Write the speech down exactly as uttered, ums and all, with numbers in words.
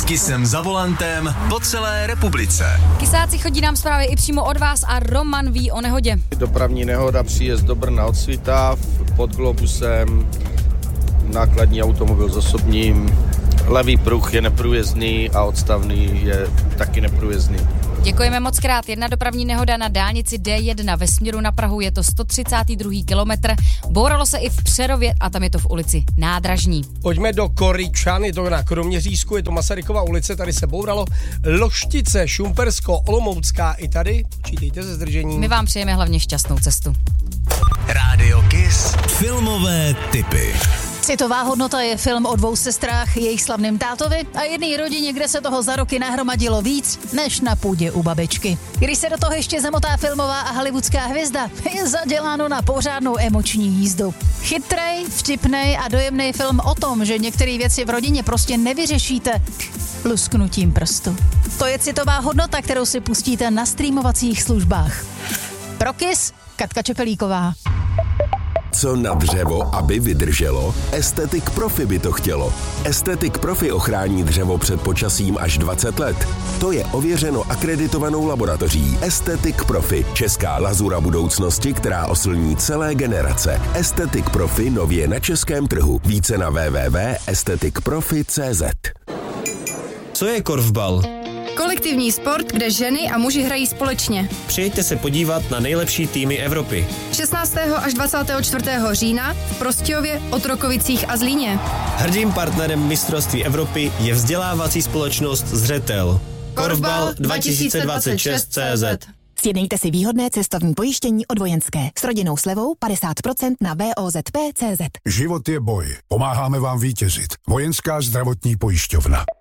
Kisem za volantem po celé republice. Kysáci, chodí nám zprávy i přímo od vás a Roman ví o nehodě. Dopravní nehoda, příjezd do Brna od Svitav, pod Globusem, nákladní automobil s osobním, levý pruh je neprůjezdný a odstavný je taky neprůjezdný. Děkujeme moc krát. Jedna dopravní nehoda na dálnici D jedna ve směru na Prahu, je to sto třicátý druhý kilometr. Bouralo se i v Přerově a tam je to v ulici Nádražní. Pojďme do Koryčan, je to na Kroměřížsku, je to Masarykova ulice, tady se bouralo. Loštice, Šumpersko, Olomoucká, i tady. Počítejte se zdržením. My vám přejeme hlavně šťastnou cestu. Rádio Kiss. Filmové tipy. Citová hodnota je film o dvou sestrách, jejich slavným tátovi a jedné rodině, kde se toho za roky nahromadilo víc, než na půdě u babičky. Když se do toho ještě zamotá filmová a hollywoodská hvězda, je zaděláno na pořádnou emoční jízdu. Chytrej, vtipnej a dojemný film o tom, že některé věci v rodině prostě nevyřešíte lusknutím prstu. To je citová hodnota, kterou si pustíte na streamovacích službách. Pro Kiss, Katka Čepelíková. Co na dřevo, aby vydrželo? Estetic Profi by to chtělo. Estetic Profi ochrání dřevo před počasím až dvacet let. To je ověřeno akreditovanou laboratoří. Estetic Profi, česká lazura budoucnosti, která oslní celé generace. Estetic Profi nově na českém trhu. Více na w w w tečka estetic profi tečka c z. Co je korfbal? Kolektivní sport, kde ženy a muži hrají společně. Přijďte se podívat na nejlepší týmy Evropy. šestnáctého až dvacátého čtvrtého října v Prostějově, Otrokovicích a Zlíně. Hrdým partnerem mistrovství Evropy je vzdělávací společnost Zřetel. Korfbal dva tisíce dvacet šest tečka cé zet. Sjednejte si výhodné cestovní pojištění od Vojenské s rodinnou slevou padesát procent na v o z p tečka cé zet. Život je boj. Pomáháme vám vítězit. Vojenská zdravotní pojišťovna.